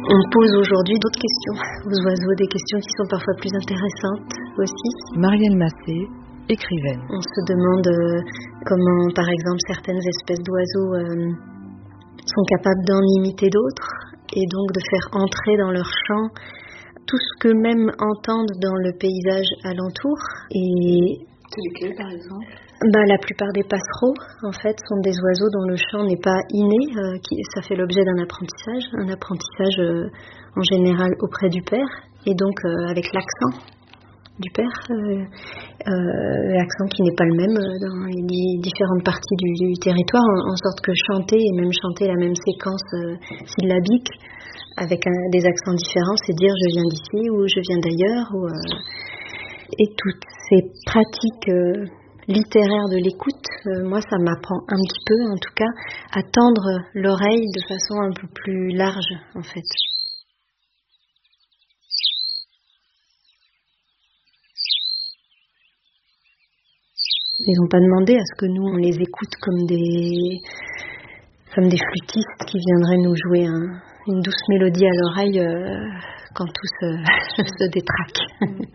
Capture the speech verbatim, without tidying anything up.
On pose aujourd'hui d'autres questions aux oiseaux, des questions qui sont parfois plus intéressantes aussi. Marielle Massé, écrivaine. On se demande euh, comment, par exemple, certaines espèces d'oiseaux euh, sont capables d'en imiter d'autres et donc de faire entrer dans leur chant tout ce qu'eux-mêmes entendent dans le paysage alentour. Et c'est lesquels, par exemple? Bah, la plupart des passereaux, en fait, sont des oiseaux dont le chant n'est pas inné, euh, qui, ça fait l'objet d'un apprentissage, un apprentissage euh, en général auprès du père, et donc euh, avec l'accent du père, euh, euh, l'accent qui n'est pas le même euh, dans les di- différentes parties du, du territoire, en, en sorte que chanter, et même chanter la même séquence euh, syllabique, avec un, des accents différents, c'est dire je viens d'ici ou je viens d'ailleurs, ou, euh, et toutes ces pratiques euh, littéraire de l'écoute, euh, moi ça m'apprend un petit peu en tout cas à tendre l'oreille de façon un peu plus large en fait. Ils n'ont pas demandé à ce que nous on les écoute comme des comme des flûtistes qui viendraient nous jouer un, une douce mélodie à l'oreille euh, quand tout se, se détraque.